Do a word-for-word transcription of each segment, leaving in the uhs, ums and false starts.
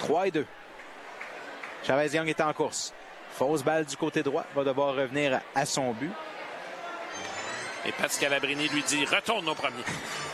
trois et deux. Chavez Young est en course. Fausse balle du côté droit. Va devoir revenir à son but. Et Pat Scalabrini lui dit « Retourne au premier ».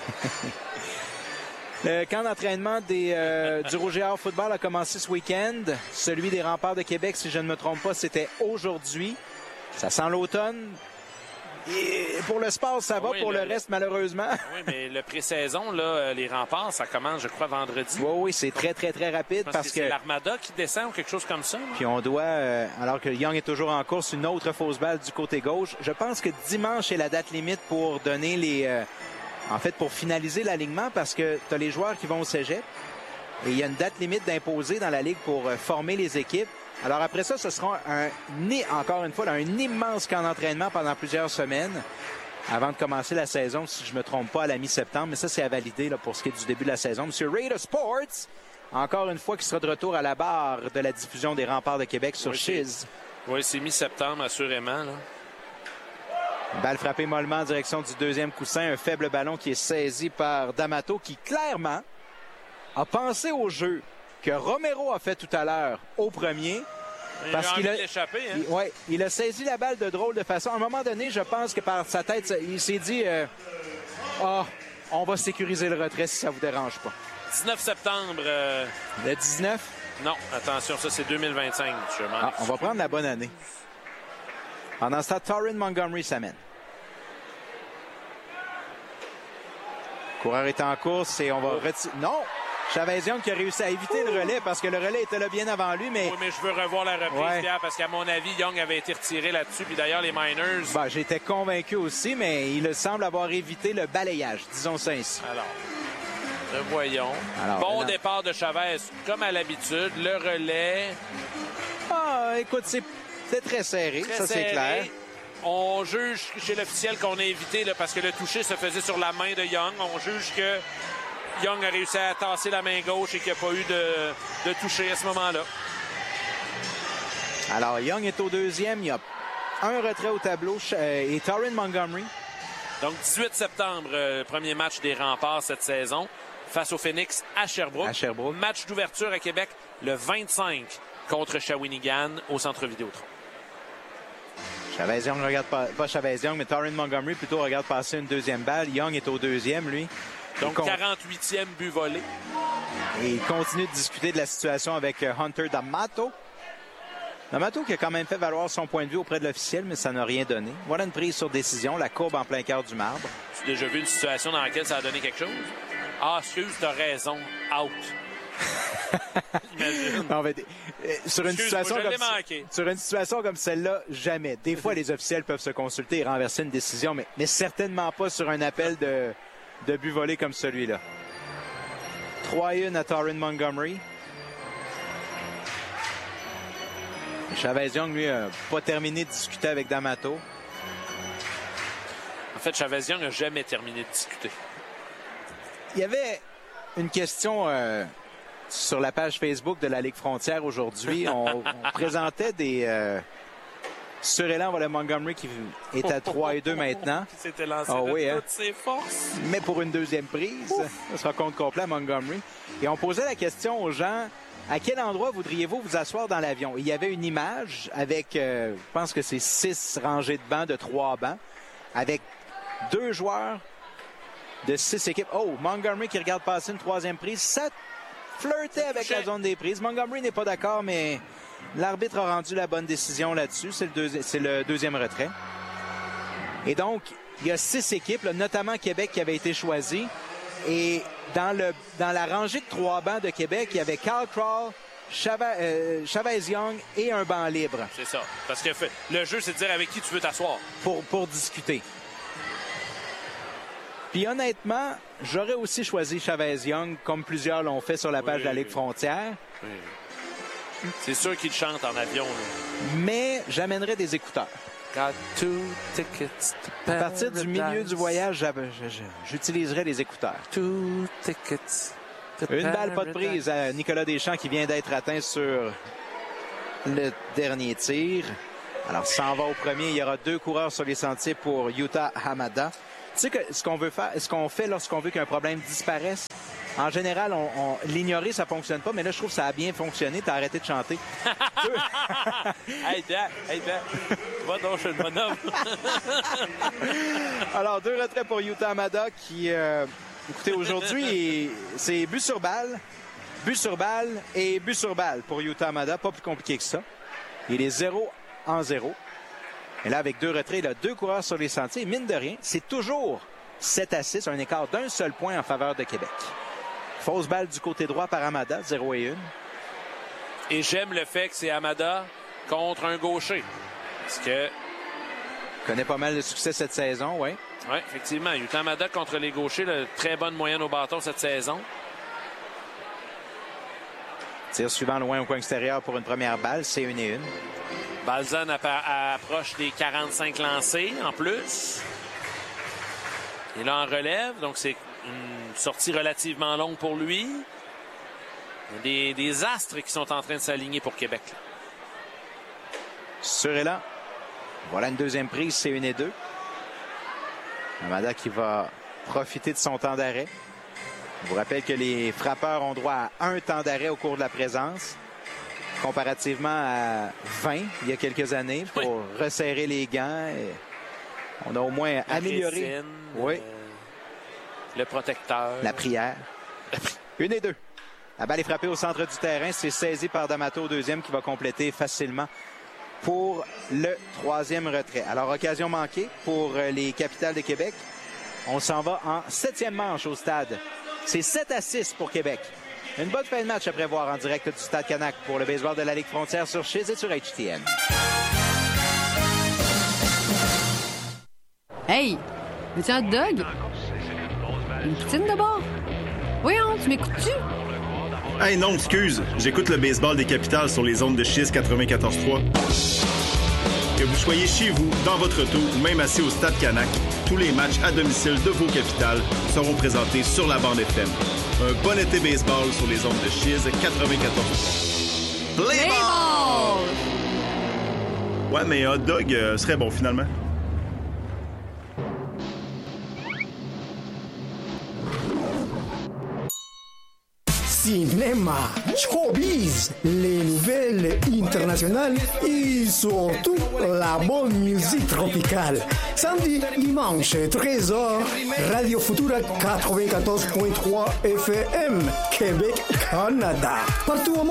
Le camp d'entraînement des, euh, du Rouge et Or football a commencé ce week-end. Celui des Remparts de Québec, si je ne me trompe pas, c'était aujourd'hui. Ça sent l'automne. Et pour le sport, ça va. Oui, pour le, le reste, malheureusement. Oui, mais le pré-saison, là, les Remparts, ça commence, je crois, vendredi. Oui, oui, c'est très, très, très rapide. Parce, parce que, que c'est l'Armada qui descend ou quelque chose comme ça. Là. Puis on doit, euh, alors que Young est toujours en course, une autre fausse balle du côté gauche. Je pense que dimanche est la date limite pour donner les... Euh, en fait, pour finaliser l'alignement, parce que tu as les joueurs qui vont au cégep. Et il y a une date limite d'imposer dans la Ligue pour euh, former les équipes. Alors après ça, ce sera un, encore une fois, là, un immense camp d'entraînement pendant plusieurs semaines avant de commencer la saison, si je ne me trompe pas, à la mi-septembre. Mais ça, c'est à valider là, pour ce qui est du début de la saison. Monsieur Ray de Sports, encore une fois, qui sera de retour à la barre de la diffusion des Remparts de Québec sur oui, Chiz. Oui, c'est mi-septembre, assurément. Là. Balle frappée mollement en direction du deuxième coussin. Un faible ballon qui est saisi par D'Amato, qui clairement a pensé au jeu que Romero a fait tout à l'heure au premier. Il parce a qu'il envie a, d'échapper, hein? il, ouais, il a saisi la balle de drôle de façon. À un moment donné, je pense que par sa tête, il s'est dit euh, oh, on va sécuriser le retrait si ça vous dérange pas. dix-neuf septembre. Euh... Le dix-neuf? Non, attention, ça c'est deux mille vingt-cinq. Je ah, on va prendre la bonne année. Pendant ce temps, Torrin Montgomery s'amène. Coureur est en course et on va retirer. Non! Chavez Young qui a réussi à éviter le relais parce que le relais était là bien avant lui, mais... Oui, mais je veux revoir la reprise, ouais. Pierre, parce qu'à mon avis, Young avait été retiré là-dessus. Puis d'ailleurs, les Miners... Ben, j'étais convaincu aussi, mais il semble avoir évité le balayage, disons ça ainsi. Alors, revoyons. Alors, bon départ de Chavez, comme à l'habitude. Le relais... Ah, écoute, c'est, c'est très serré, très ça serré. C'est clair. On juge chez l'officiel qu'on a évité, là, parce que le toucher se faisait sur la main de Young. On juge que Young a réussi à tasser la main gauche et qu'il n'y a pas eu de, de toucher à ce moment-là. Alors, Young est au deuxième. Il y a un retrait au tableau et Torrin Montgomery. Donc, dix-huit septembre, euh, premier match des Remparts cette saison face au Phoenix à Sherbrooke. À Sherbrooke. Match d'ouverture à Québec le vingt-cinq contre Shawinigan au Centre Vidéotron. Chavez Young regarde pas, pas Chavez Young, mais Torrin Montgomery plutôt regarde passer une deuxième balle. Young est au deuxième, lui. Donc, con... quarante-huitième but volé. Et il continue de discuter de la situation avec Hunter D'Amato. D'Amato qui a quand même fait valoir son point de vue auprès de l'officiel, mais ça n'a rien donné. Voilà une prise sur décision, la courbe en plein cœur du marbre. Tu as déjà vu une situation dans laquelle ça a donné quelque chose? Ah, excuse, t'as raison. Out. Imagine. Non, mais, euh, sur, une situation comme, sur une situation comme celle-là, jamais. Des fois, les officiels peuvent se consulter et renverser une décision, mais, mais certainement pas sur un appel de, de but volé comme celui-là. trois un à Torrin Montgomery. Chavez Young, lui, n'a pas terminé de discuter avec D'Amato. En fait, Chavez Young n'a jamais terminé de discuter. Il y avait une question euh, sur la page Facebook de la Ligue Frontière aujourd'hui. On, on présentait des euh, surélans voilà Montgomery qui est à trois et deux maintenant. Qui s'était lancé oh, de oui, toutes hein. ses forces. Mais pour une deuxième prise, Ouf. Ça sera compte complet à Montgomery. Et on posait la question aux gens, à quel endroit voudriez-vous vous asseoir dans l'avion? Il y avait une image avec, euh, je pense que c'est six rangées de bancs, de trois bancs, avec deux joueurs de six équipes. Oh, Montgomery qui regarde passer une troisième prise. Ça flirtait avec la zone des prises. Montgomery n'est pas d'accord, mais l'arbitre a rendu la bonne décision là-dessus. C'est le, deuxi- c'est le deuxième retrait. Et donc, il y a six équipes, là, notamment Québec qui avait été choisi. Et dans, le, dans la rangée de trois bancs de Québec, il y avait Carl Crawl, Chavez, euh, Chavez Young et un banc libre. C'est ça. Parce que le jeu, c'est de dire avec qui tu veux t'asseoir. Pour, pour discuter. Puis honnêtement, j'aurais aussi choisi Chavez Young, comme plusieurs l'ont fait sur la page oui, de la Ligue oui. Frontière. Oui. C'est sûr qu'il chante en avion. Là. Mais j'amènerais des écouteurs. Got two tickets to à partir du milieu du voyage, j'utiliserai les écouteurs. Two tickets to Une balle pas de prise à Nicolas Deschamps qui vient d'être atteint sur le dernier tir. Alors, s'en va au premier. Il y aura deux coureurs sur les sentiers pour Yuta Hamada. Tu sais que ce qu'on veut faire, ce qu'on fait lorsqu'on veut qu'un problème disparaisse, En général, on, on, l'ignorer, ça fonctionne pas, mais là, je trouve que ça a bien fonctionné. T'as arrêté de chanter. Hey, Dan, hey, Dan. Va donc, je suis le bonhomme. Alors, deux retraits pour Yuta Hamada qui, euh, écoutez, aujourd'hui, c'est but sur balle, but sur balle et but sur balle pour Yuta Hamada. Pas plus compliqué que ça. Il est zéro en zéro. Et là, avec deux retraits, il a deux coureurs sur les sentiers. Et mine de rien, c'est toujours sept à six, un écart d'un seul point en faveur de Québec. Fausse balle du côté droit par Hamada, zéro et un. Et j'aime le fait que c'est Hamada contre un gaucher. Parce que... Il connaît pas mal de succès cette saison, oui. Oui, effectivement. Yuta Hamada contre les gauchers, là, très bonne moyenne au bâton cette saison. Tir suivant loin au coin extérieur pour une première balle, c'est une et une. Balzan approche des quarante-cinq lancés en plus. Il est là en relève, donc c'est une sortie relativement longue pour lui. Il y a des, des astres qui sont en train de s'aligner pour Québec. Sur et là. Voilà une deuxième prise, c'est une et deux. Hamada qui va profiter de son temps d'arrêt. Je vous rappelle que les frappeurs ont droit à un temps d'arrêt au cours de la présence, comparativement à vingt il y a quelques années, pour oui. resserrer les gants. Et on a au moins la amélioré résine, oui. euh, le protecteur. La prière. Une et deux. La balle est frappée au centre du terrain. C'est saisi par D'Amato au deuxième qui va compléter facilement pour le troisième retrait. Alors, occasion manquée pour les Capitals de Québec. On s'en va en septième manche au stade. C'est sept à six pour Québec. Une bonne fin de match à prévoir en direct du Stade Canac pour le baseball de la Ligue Frontière sur Chiz et sur H T N. Hey! Veux-tu un hot dog? Une poutine de bord? Voyons, tu m'écoutes-tu? Hey non, excuse. J'écoute le baseball des Capitals sur les ondes de Chiz quatre-vingt-quatorze trois. Que vous soyez chez vous, dans votre auto ou même assis au Stade Canac, tous les matchs à domicile de vos Capitals seront présentés sur la bande F M. Un bon été baseball sur les ondes de Chiz quatre-vingt-quatorze trois. Play ball! Ouais, mais un hot dog euh, serait bon finalement. Cinéma, showbiz, les nouvelles internationales et surtout la bonne musique tropicale. Samedi, dimanche, treize heures, Radio Futura quatre-vingt-quatorze point trois F M, Québec, Canada. Partout au monde.